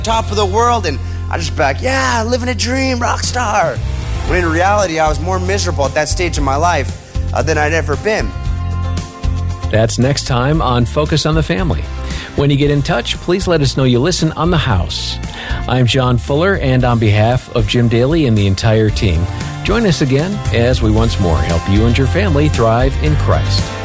top of the world, and I just back, yeah, living a dream, rock star. When in reality, I was more miserable at that stage of my life than I'd ever been. That's next time on Focus on the Family. When you get in touch, please let us know you listen on the house. I'm John Fuller, and on behalf of Jim Daly and the entire team, join us again as we once more help you and your family thrive in Christ.